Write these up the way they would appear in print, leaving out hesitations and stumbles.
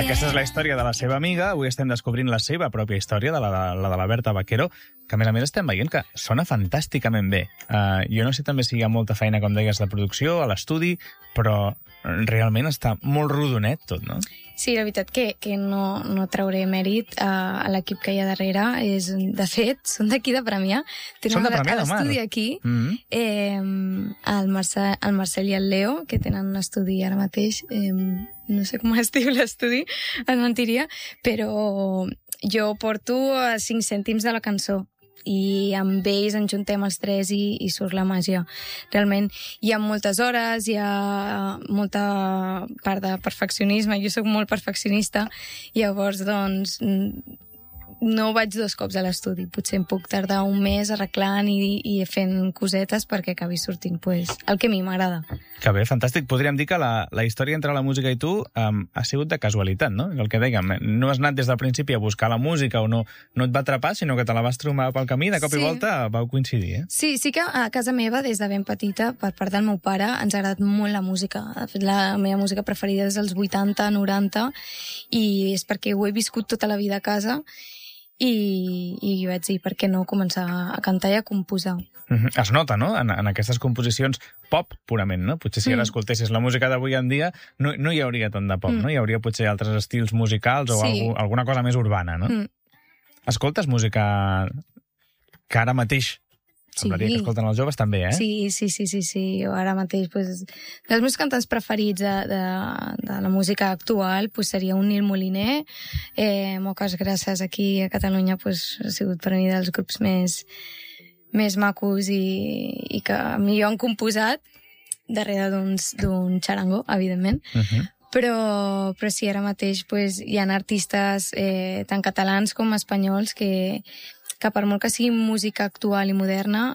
Aquesta és la història de la seva amiga. Avui estem descobrint la seva pròpia història, la de la Berta Vaquero, que a més estem veient que sona fantàsticament bé. Jo no sé també si hi ha molta feina, com deies, de producció, a l'estudi, però realment està molt rodonet tot, no? Sí, la veritat que no trauré mèrit a l'equip que hi ha darrere. De fet, són d'aquí de Premià. Són de Premià de Mar? L'estudi aquí. El Marcel i el Leo, que tenen un estudi ara mateix. No sé com es diu l'estudi, et mentiria, però jo porto 5 cèntims de la cançó i amb ells ens juntem els tres i surt la màgia. Realment hi ha moltes hores, hi ha molta part de perfeccionisme, jo sóc molt perfeccionista, llavors doncs no vaig 2 cops a l'estudi, potser em puc tardar un mes arreglant i fent cosetes perquè acabi sortint el que a mi m'agrada. Que bé, fantàstic. Podríem dir que la història entre la música i tu ha sigut de casualitat, no? El que dèiem, no has anat des del principi a buscar la música o no et va atrapar, sinó que te la vas trobar pel camí i de cop i volta vau coincidir, eh? Sí que a casa meva, des de ben petita, per part del meu pare, ens ha agradat molt la música. De fet, la meva música preferida és dels 80, 90, i és perquè ho he viscut tota la vida a casa i vaig dir, per què no començar a cantar i a composar. Es nota, no?, en aquestes composicions pop, purament, no? Potser si ara escoltessis la música d'avui en dia no hi hauria tant de pop, no? Hi hauria potser altres estils musicals o alguna cosa més urbana, no? Escoltes música que ara mateix semblaria que escolten els joves també, eh? Sí. Jo ara mateix, dels meus cantants preferits de la música actual seria un Nil Moliner. Moltes gràcies, aquí a Catalunya ha sigut per mi dels grups més macos i que millor han composat, darrere d'un xarango, evidentment. Però sí, ara mateix hi ha artistes tant catalans com espanyols que per molt que sigui música actual i moderna,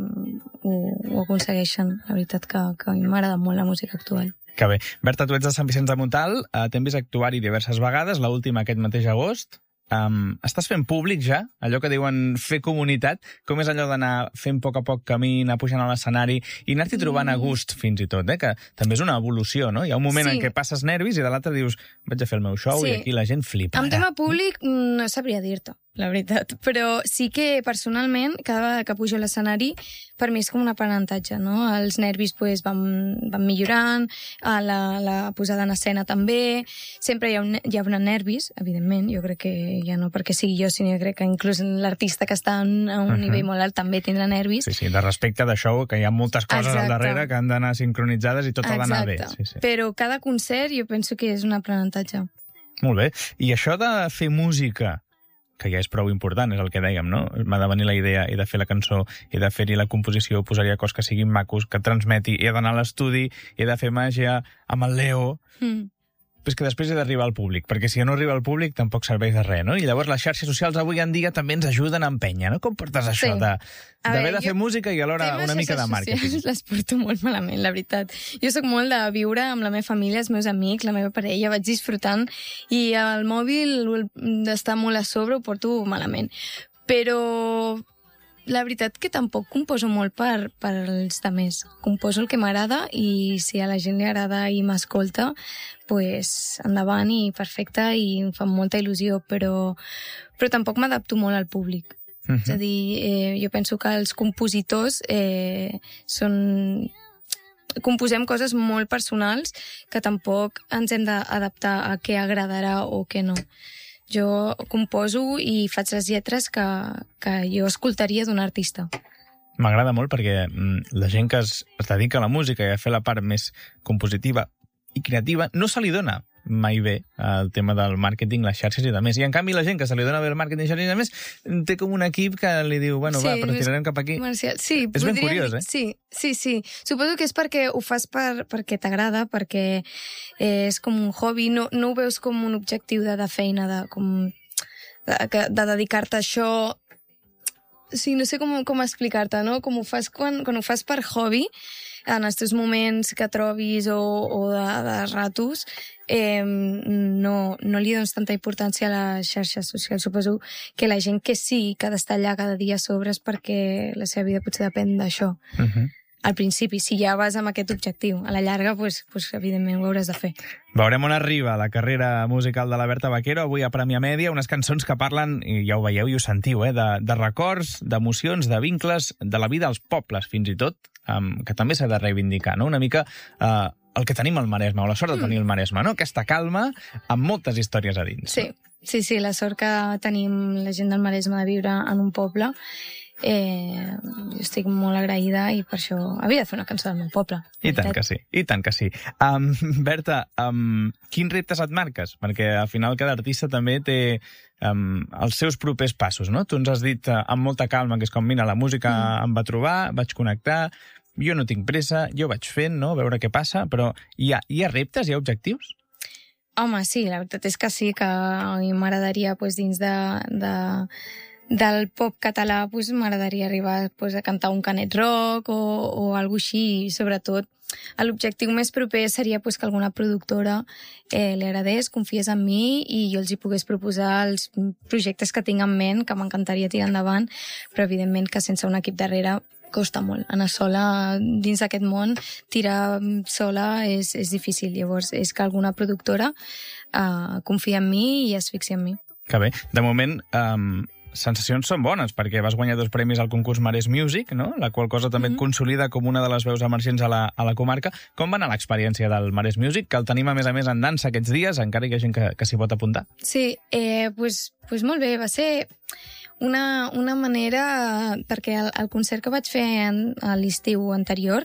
ho aconsegueixen. La veritat que a mi m'agrada molt la música actual. Que bé. Berta, tu ets de Sant Vicenç de Montalt, t'hem vist actuar-hi diverses vegades, l'última aquest mateix agost. Estàs fent públic ja? Allò que diuen fer comunitat? Com és allò d'anar fent a poc camí, anar pujant a l'escenari i anar-t'hi trobant a gust, fins i tot, que també és una evolució, no? Hi ha un moment en què passes nervis i de l'altre dius, vaig a fer el meu show i aquí la gent flipa. En tema públic no sabria dir-te, la veritat, però sí que personalment, cada vegada que pujo a l'escenari, per mi és com un aprenentatge, no? Els nervis van millorant, la posada en escena també, sempre hi ha nervis, evidentment, jo crec que ja no perquè sigui jo, sinó crec que inclús l'artista que està a un nivell molt alt també tindrà nervis. Sí, de respecte d'això, que hi ha moltes coses al darrere que han d'anar sincronitzades i tot ha d'anar bé. Però cada concert jo penso que és un aprenentatge. Molt bé. I això de fer música, que ja és prou important, és el que dèiem, no? M'ha de venir la idea, he de fer la cançó, he de fer-hi la composició, posaria coses que siguin macos, que transmeti, he d'anar a l'estudi, he de fer màgia amb el Leo... Però és que després he d'arribar al públic, perquè si no arriba al públic tampoc serveix de res, no? I llavors les xarxes socials avui en dia també ens ajuden a empènyer, no? Com portes això d'haver de fer música i alhora una mica de màrqueting? Les porto molt malament, la veritat. Jo sóc molt de viure amb la meva família, els meus amics, la meva parella, vaig disfrutant, i el mòbil d'estar molt a sobre ho porto malament. Però la veritat que tampoc composo molt per als altres. Composo el que m'agrada i si a la gent li agrada i m'escolta, endavant i perfecte, i em fa molta il·lusió, però tampoc m'adapto molt al públic. És a dir, jo penso que els compositors composem coses molt personals que tampoc ens hem d'adaptar a què agradarà o què no. Jo composo i faig les lletres que jo escoltaria d'un artista. M'agrada molt perquè la gent que es dedica a la música i a fer la part més compositiva i creativa no se li dona mai bé el tema del màrqueting, les xarxes i demés. I en canvi la gent que se li dona bé el màrqueting, xarxes i demés, té com un equip que li diu, però tirarem cap aquí. Sí, és ben curiós, eh? Sí. Suposo que és perquè ho fas perquè t'agrada, perquè és com un hobby, no ho veus com un objectiu de feina, de dedicar-te a això. Sí, no sé com explicar-te, no? Com ho fas quan ho fas per hobby, en els teus moments que trobis o de ratos, no li dones tanta importància a les xarxes socials. Suposo que la gent que sí que ha d'estar allà cada dia a sobre és perquè la seva vida potser depèn d'això. al principi, si ja vas amb aquest objectiu. A la llarga, pues, evidentment, ho hauràs de fer. Veurem on arriba la carrera musical de la Berta Vaquero avui a Premià Mèdia, unes cançons que parlen, i ja ho veieu i ho sentiu, de records, d'emocions, de vincles, de la vida als pobles, fins i tot, que també s'ha de reivindicar, no? Una mica el que tenim al Maresme, o la sort de tenir el Maresme, no? Aquesta calma amb moltes històries a dins. Sí, la sort que tenim la gent del Maresme de viure en un poble. Jo estic molt agraïda i per això havia de fer una cançó del meu poble. I tant que sí. Berta, quins reptes et marques? Perquè al final cada artista també té els seus propers passos, no? Tu ens has dit amb molta calma que és com, mira, la música em va trobar, vaig connectar, jo no tinc pressa, jo vaig fent, no? A veure què passa, però hi ha reptes, hi ha objectius? Home, sí, la veritat és que sí, que a mi m'agradaria dins del pop català m'agradaria arribar a cantar un Canet Rock o alguna cosa així, i sobretot l'objectiu més proper seria que alguna productora li agradés, confiés en mi i jo els hi pogués proposar els projectes que tinc en ment, que m'encantaria tirar endavant, però evidentment que sense un equip darrere costa molt. Anar sola dins d'aquest món, tirar sola és difícil. Llavors és que alguna productora confia en mi i es fixi en mi. Que bé. De moment, sensacions són bones, perquè vas guanyar 2 premis al concurs Mares Music, no? La qual cosa també et consolida com una de les veus emergents a la comarca. Com va anar l'experiència del Mares Music, que el tenim a més en dansa aquests dies, encara hi ha gent que s'hi pot apuntar? Sí, pues molt bé, va ser una manera, perquè el concert que vaig fer a l'estiu anterior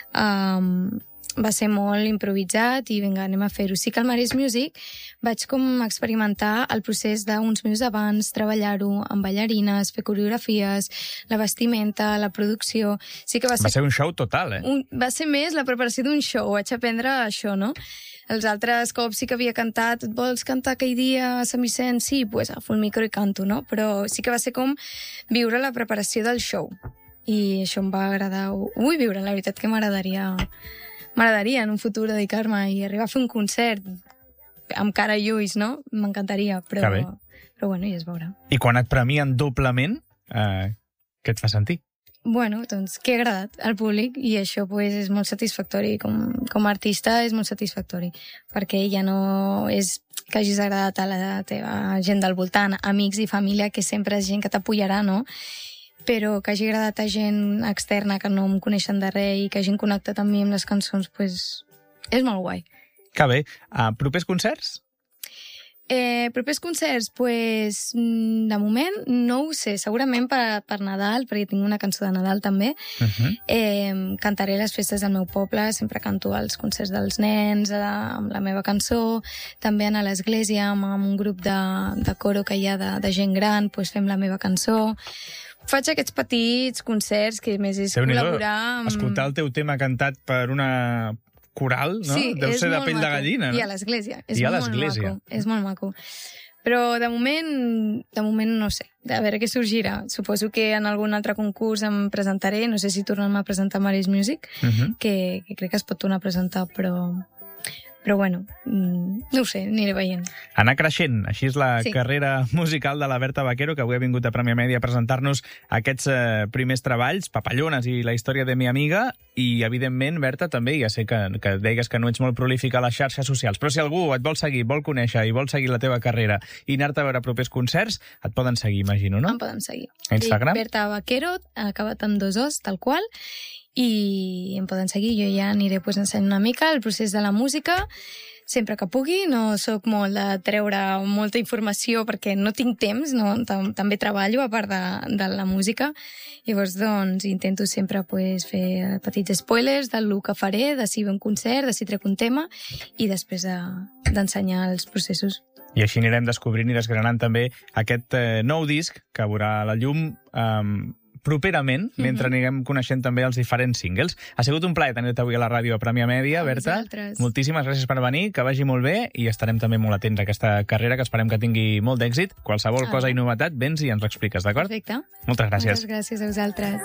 va ser molt improvisat i vinga, anem a fer-ho. Sí que al Mares Music vaig com experimentar el procés d'uns mesos abans, treballar-ho amb ballarines, fer coreografies, la vestimenta, la producció. Sí que va ser un show total, va ser més la preparació d'un show, vaig aprendre això, no? Els altres cops sí que havia cantat, et vols cantar aquell dia a Sant Vicent? Sí, doncs agafo el micro i canto, no? Però sí que va ser com viure la preparació del show. I això em va agradar. Vull viure, la veritat que m'agradaria en un futur dedicar-me i arribar a fer un concert amb cara i ulls, no? M'encantaria, però bueno, ja es veurà. I quan et premien doblement, què et fa sentir? Bueno, doncs que ha agradat al públic i això és molt satisfactori. Com a artista és molt satisfactori, perquè ja no és que hagis agradat a la teva gent del voltant, amics i família, que sempre és gent que t'apoyarà, no? Però que hagi agradat a gent externa que no em coneixen de res i que hagin connectat amb mi amb les cançons, és molt guai. Que bé. Propers concerts? Propers concerts, de moment no ho sé, segurament per Nadal, perquè tinc una cançó de Nadal també. Cantaré a les festes del meu poble, sempre canto als concerts dels nens amb la meva cançó, també a l'església amb un grup de coro que hi ha de gent gran, fem la meva cançó. Faig aquests petits concerts que més és col·laborar amb... Escoltar el teu tema cantat per una coral, no? Sí, deu ser de pell de gallina, no? I a l'església. És molt maco. Però de moment no sé. A veure què sorgirà. Suposo que en algun altre concurs em presentaré. No sé si tornem a presentar Mares Music, que crec que es pot tornar a presentar, però bueno, no ho sé, aniré veient. Anar creixent, així és la carrera musical de la Berta Vaquero, que avui ha vingut a Premià Mèdia a presentar-nos aquests primers treballs, Papallones i la història de mi amiga, i evidentment, Berta, també, ja sé que deies que no ets molt prolífica a les xarxes socials, però si algú et vol seguir, vol conèixer i vol seguir la teva carrera i anar-te a veure propers concerts, et poden seguir, imagino, no? Em poden seguir. Instagram? Berta Vaquero, acabat amb 2 os, tal qual, i em poden seguir, jo ja aniré ensenyant una mica el procés de la música, sempre que pugui, no sóc molt de treure molta informació perquè no tinc temps, no? També treballo a part de la música, llavors doncs intento sempre fer petits spoilers del que faré, de si ve un concert, de si trec un tema i després d'ensenyar els processos. I així anirem descobrint i desgranant també aquest nou disc que veurà la llum properament, mentre anirem coneixent també els diferents singles. Ha sigut un plaer tenir-te avui a la ràdio a Premià Mèdia, Berta. Moltíssimes gràcies per venir, que vagi molt bé i estarem també molt atents a aquesta carrera, que esperem que tingui molt d'èxit. Qualsevol cosa i novetat, vens i ens l'expliques, d'acord? Perfecte. Moltes gràcies. Moltes gràcies a vosaltres.